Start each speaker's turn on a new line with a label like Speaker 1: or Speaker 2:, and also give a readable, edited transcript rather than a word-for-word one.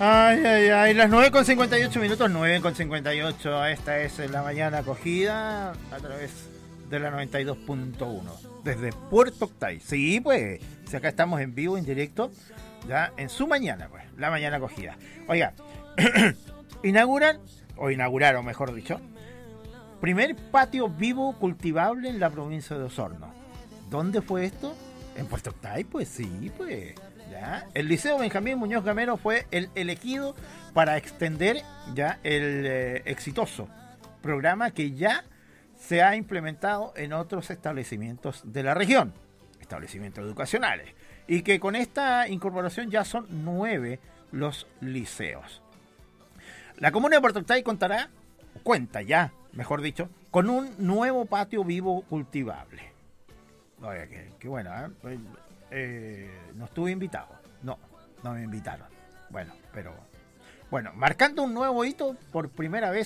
Speaker 1: Ay, ay, ay, las 9:58 minutos, 9:58. Esta es la mañana acogida a través de la 92.1 desde Puerto Octay. Sí, pues, si acá estamos en vivo, en directo, ya en su mañana, pues, la mañana acogida. Oiga, inauguraron, mejor dicho, primer patio vivo cultivable en la provincia de Osorno. ¿Dónde fue esto? En Puerto Octay, pues sí, pues. ¿Ya? El Liceo Benjamín Muñoz Gamero fue el elegido para extender ya el exitoso programa que ya se ha implementado en otros establecimientos de la región, establecimientos educacionales, y que con esta incorporación ya son 9 los liceos. La comuna de Puerto Octay cuenta ya, mejor dicho, con un nuevo patio vivo cultivable. Oiga, qué bueno, no estuve invitado. No me invitaron. Bueno, marcando un nuevo hito por primera vez